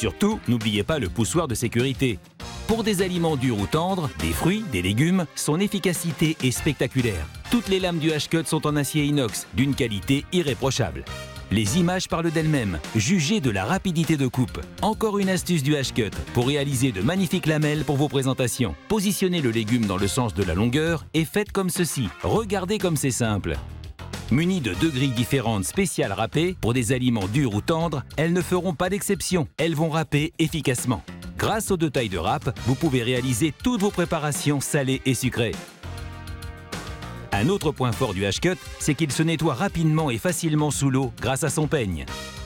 surtout, n'oubliez pas le poussoir de sécurité. Pour des aliments durs ou tendres, des fruits, des légumes, son efficacité est spectaculaire. Toutes les lames du H-Cut sont en acier inox, d'une qualité irréprochable. Les images parlent d'elles-mêmes. Jugez de la rapidité de coupe. Encore une astuce du H-Cut pour réaliser de magnifiques lamelles pour vos présentations. Positionnez le légume dans le sens de la longueur et faites comme ceci. Regardez comme c'est simple. Munies de 2 grilles différentes spéciales râpées, pour des aliments durs ou tendres, elles ne feront pas d'exception. Elles vont râper efficacement. Grâce aux 2 tailles de râpe, vous pouvez réaliser toutes vos préparations salées et sucrées. Un autre point fort du H-Cut, c'est qu'il se nettoie rapidement et facilement sous l'eau grâce à son peigne.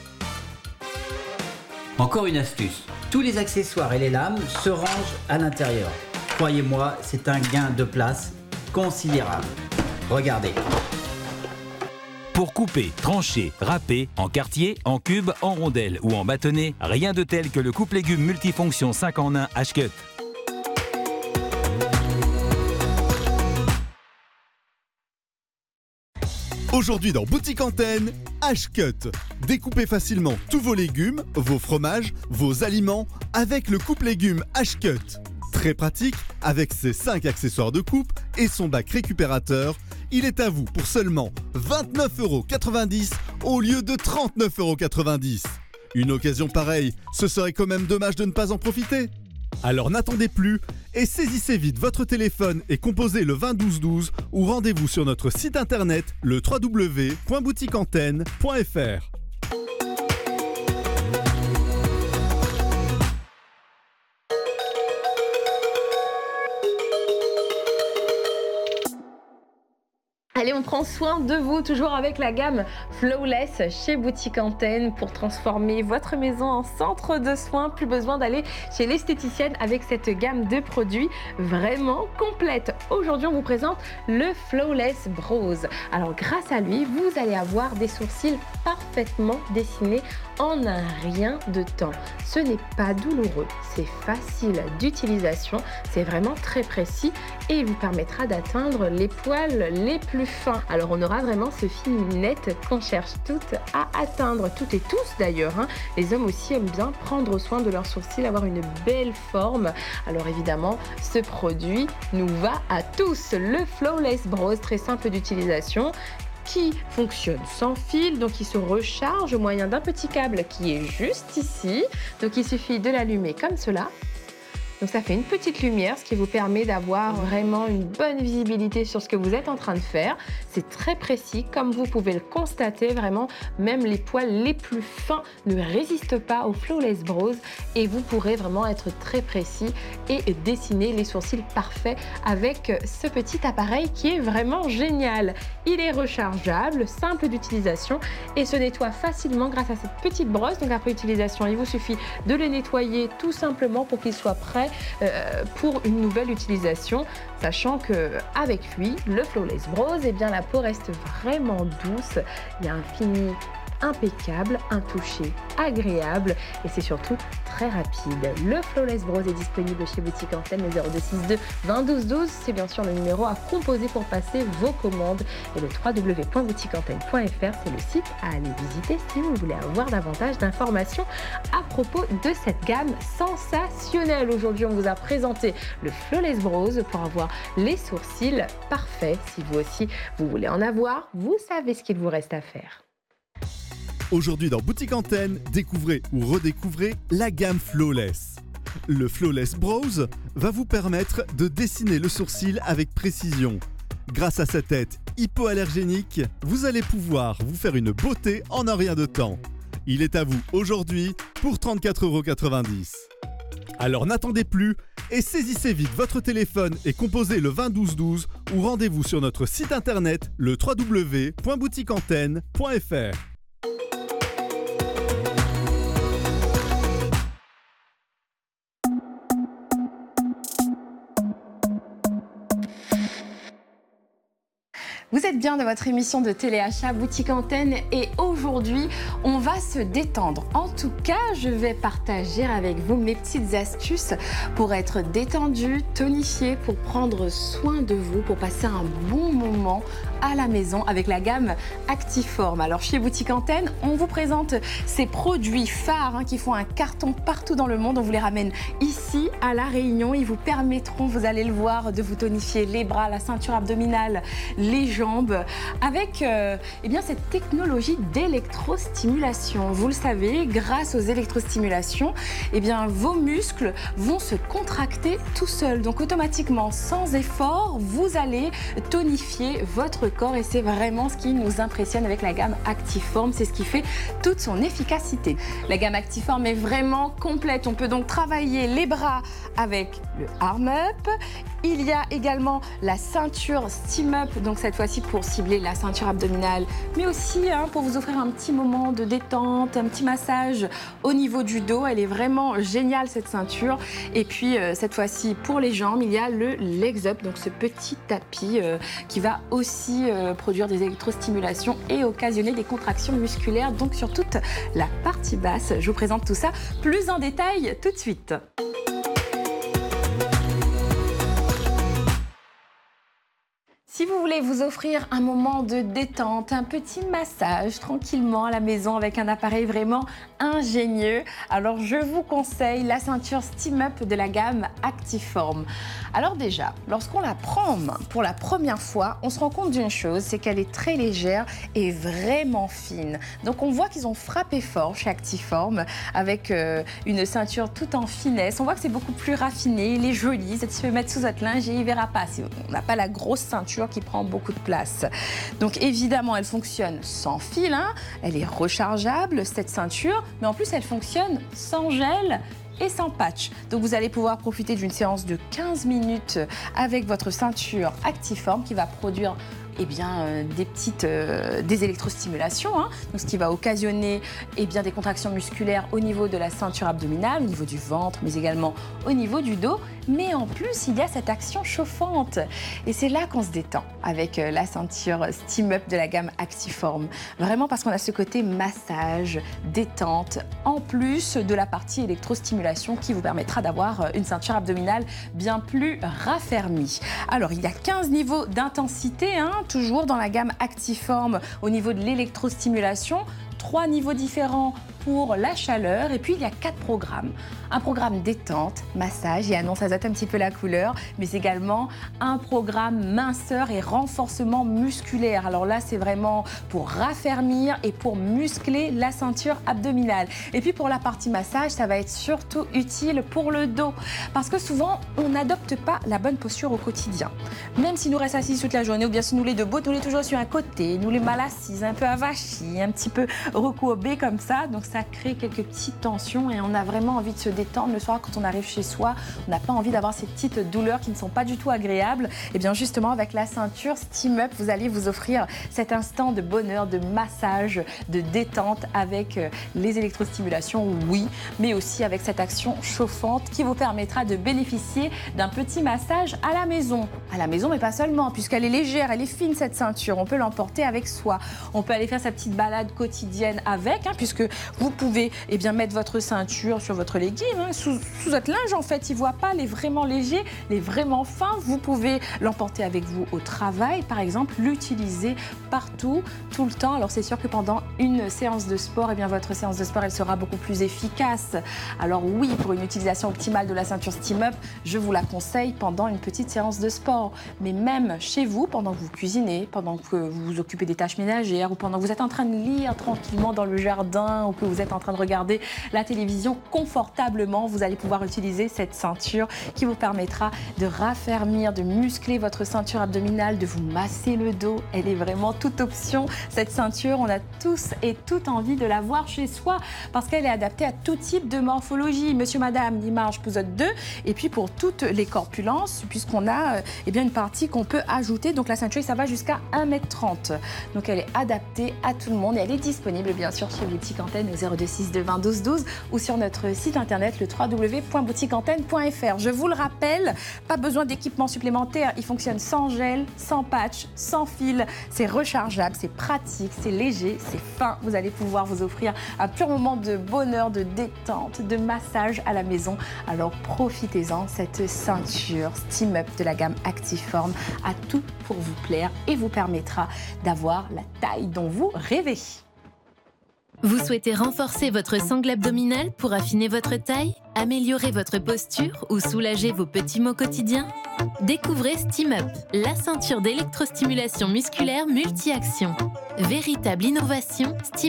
Encore une astuce, tous les accessoires et les lames se rangent à l'intérieur. Croyez-moi, c'est un gain de place considérable. Regardez. Pour couper, trancher, râper, en quartier, en cube, en rondelles ou en bâtonnet, rien de tel que le coupe-légumes multifonction 5 en 1 H-Cut. Aujourd'hui dans Boutique Antenne, H-Cut. Découpez facilement tous vos légumes, vos fromages, vos aliments avec le coupe-légumes H-Cut. Très pratique, avec ses 5 accessoires de coupe et son bac récupérateur, il est à vous pour seulement 29,90 € au lieu de 39,90 €. Une occasion pareille, ce serait quand même dommage de ne pas en profiter. Alors n'attendez plus et saisissez vite votre téléphone et composez le 20 12 12 ou rendez-vous sur notre site internet le www.boutiqueantenne.fr. Allez, on prend soin de vous, toujours avec la gamme Flawless chez Boutique Antenne pour transformer votre maison en centre de soins. Plus besoin d'aller chez l'esthéticienne avec cette gamme de produits vraiment complète. Aujourd'hui, on vous présente le Flawless Brows. Alors, grâce à lui, vous allez avoir des sourcils parfaitement dessinés en un rien de temps. Ce n'est pas douloureux, c'est facile d'utilisation, c'est vraiment très précis et il vous permettra d'atteindre les poils les plus fins. Alors on aura vraiment ce fini net qu'on cherche toutes à atteindre, toutes et tous d'ailleurs, hein. Les hommes aussi aiment bien prendre soin de leurs sourcils, avoir une belle forme. Alors évidemment, ce produit nous va à tous. Le Flawless Brows, très simple d'utilisation, qui fonctionne sans fil, donc il se recharge au moyen d'un petit câble qui est juste ici. Donc il suffit de l'allumer comme cela. Donc ça fait une petite lumière, ce qui vous permet d'avoir vraiment une bonne visibilité sur ce que vous êtes en train de faire. C'est très précis, comme vous pouvez le constater, vraiment, même les poils les plus fins ne résistent pas au Flawless Brows et vous pourrez vraiment être très précis et dessiner les sourcils parfaits avec ce petit appareil qui est vraiment génial. Il est rechargeable, simple d'utilisation et se nettoie facilement grâce à cette petite brosse. Donc après utilisation, il vous suffit de les nettoyer tout simplement pour qu'ils soient prêts pour une nouvelle utilisation, sachant que avec lui, le Flawless Brows, eh bien la peau reste vraiment douce. Il y a un fini impeccable, un toucher agréable et c'est surtout très rapide. Le Flawless Brows est disponible chez Boutique Antenne, le 0262 20 12 12. C'est bien sûr le numéro à composer pour passer vos commandes et le www.boutiqueantenne.fr, c'est le site à aller visiter si vous voulez avoir davantage d'informations à propos de cette gamme sensationnelle. Aujourd'hui, on vous a présenté le Flawless Brows pour avoir les sourcils parfaits. Si vous aussi, vous voulez en avoir, vous savez ce qu'il vous reste à faire. Aujourd'hui dans Boutique Antenne, découvrez ou redécouvrez la gamme Flawless. Le Flawless Brows va vous permettre de dessiner le sourcil avec précision. Grâce à sa tête hypoallergénique, vous allez pouvoir vous faire une beauté en un rien de temps. Il est à vous aujourd'hui pour 34,90 €. Alors n'attendez plus et saisissez vite votre téléphone et composez le 20 12 12 ou rendez-vous sur notre site internet le www.boutiqueantenne.fr. Vous êtes bien dans votre émission de téléachat Boutique Antenne et aujourd'hui, on va se détendre. En tout cas, je vais partager avec vous mes petites astuces pour être détendu, tonifié, pour prendre soin de vous, pour passer un bon moment à la maison avec la gamme Actiform. Alors chez Boutique Antenne, on vous présente ces produits phares qui font un carton partout dans le monde. On vous les ramène ici à La Réunion. Ils vous permettront, vous allez le voir, de vous tonifier les bras, la ceinture abdominale, les jambes avec cette technologie d'électrostimulation. Vous le savez, grâce aux électrostimulations, vos muscles vont se contracter tout seuls. Donc automatiquement, sans effort, vous allez tonifier votre corps et c'est vraiment ce qui nous impressionne avec la gamme Actiform. C'est ce qui fait toute son efficacité. La gamme Actiform est vraiment complète. On peut donc travailler les bras avec le Arm Up. Il y a également la ceinture Steam Up, donc cette fois-ci pour cibler la ceinture abdominale, mais aussi pour vous offrir un petit moment de détente, un petit massage au niveau du dos. Elle est vraiment géniale cette ceinture. Et puis cette fois-ci pour les jambes, il y a le Legs Up, donc ce petit tapis qui va aussi produire des électrostimulations et occasionner des contractions musculaires, donc sur toute la partie basse. Je vous présente tout ça plus en détail tout de suite. Si vous voulez vous offrir un moment de détente, un petit massage tranquillement à la maison avec un appareil vraiment ingénieux, alors je vous conseille la ceinture Steam Up de la gamme Actiform. Alors déjà, lorsqu'on la prend en main pour la première fois, on se rend compte d'une chose, c'est qu'elle est très légère et vraiment fine. Donc on voit qu'ils ont frappé fort chez Actiform avec une ceinture toute en finesse. On voit que c'est beaucoup plus raffiné, il est joli, ça se fait mettre sous votre linge et il ne verra pas. On n'a pas la grosse ceinture qui prend beaucoup de place. Donc évidemment, elle fonctionne sans fil, elle est rechargeable cette ceinture, mais en plus elle fonctionne sans gel et sans patch. Donc vous allez pouvoir profiter d'une séance de 15 minutes avec votre ceinture Actiform qui va produire des électrostimulations, donc ce qui va occasionner des contractions musculaires au niveau de la ceinture abdominale, au niveau du ventre, mais également au niveau du dos. Mais en plus, il y a cette action chauffante. Et c'est là qu'on se détend avec la ceinture Steam Up de la gamme Actiform. Vraiment parce qu'on a ce côté massage, détente, en plus de la partie électrostimulation qui vous permettra d'avoir une ceinture abdominale bien plus raffermie. Alors, il y a 15 niveaux d'intensité, toujours dans la gamme Actiform au niveau de l'électrostimulation, 3 niveaux différents pour la chaleur et puis il y a 4 programmes. Un programme détente, massage, et annonce azote un petit peu la couleur, mais également un programme minceur et renforcement musculaire. Alors là, c'est vraiment pour raffermir et pour muscler la ceinture abdominale. Et puis pour la partie massage, ça va être surtout utile pour le dos parce que souvent, on n'adopte pas la bonne posture au quotidien. Même si nous restons assis toute la journée ou bien si nous les debout, nous les toujours sur un côté, nous les mal assis, un peu avachis, un petit peu recourbés comme ça. Donc ça crée quelques petites tensions et on a vraiment envie de se détendre le soir quand on arrive chez soi. On n'a pas envie d'avoir ces petites douleurs qui ne sont pas du tout agréables. Et bien justement avec la ceinture Steam Up, vous allez vous offrir cet instant de bonheur, de massage, de détente avec les électrostimulations, oui, mais aussi avec cette action chauffante qui vous permettra de bénéficier d'un petit massage à la maison. À la maison, mais pas seulement, puisqu'elle est légère, elle est fine cette ceinture. On peut l'emporter avec soi. On peut aller faire sa petite balade quotidienne avec, puisque vous pouvez mettre votre ceinture sur votre legging, sous votre linge en fait. Il ne voit pas les vraiment légers, les vraiment fins. Vous pouvez l'emporter avec vous au travail, par exemple, l'utiliser partout, tout le temps. Alors c'est sûr que pendant une séance de sport, votre séance de sport, elle sera beaucoup plus efficace. Alors oui, pour une utilisation optimale de la ceinture Steam Up, je vous la conseille pendant une petite séance de sport. Mais même chez vous, pendant que vous cuisinez, pendant que vous vous occupez des tâches ménagères ou pendant que vous êtes en train de lire tranquillement dans le jardin ou que vous êtes en train de regarder la télévision confortablement, vous allez pouvoir utiliser cette ceinture qui vous permettra de raffermir, de muscler votre ceinture abdominale, de vous masser le dos. Elle est vraiment toute option. Cette ceinture, on a tous et toutes envie de l'avoir chez soi parce qu'elle est adaptée à tout type de morphologie. Monsieur, madame, Dimanche, Pouzotte 2. Et puis pour toutes les corpulences, puisqu'on a une partie qu'on peut ajouter. Donc la ceinture, ça va jusqu'à 1,30 m. Donc elle est adaptée à tout le monde et elle est disponible bien sûr chez Boutique Antenne 0262 20 12 12 ou sur notre site internet le www.boutiqueantenne.fr. Je vous le rappelle, pas besoin d'équipement supplémentaire, il fonctionne sans gel, sans patch, sans fil, c'est rechargeable, c'est pratique, c'est léger, c'est fin. Vous allez pouvoir vous offrir un pur moment de bonheur, de détente, de massage à la maison. Alors profitez-en, cette ceinture Steam Up de la gamme Actiform a tout pour vous plaire et vous permettra d'avoir la taille dont vous rêvez. Vous souhaitez renforcer votre sangle abdominale pour affiner votre taille, améliorer votre posture ou soulager vos petits maux quotidiens? Découvrez Steam Up, la ceinture d'électrostimulation musculaire multi-action. Véritable innovation, Steam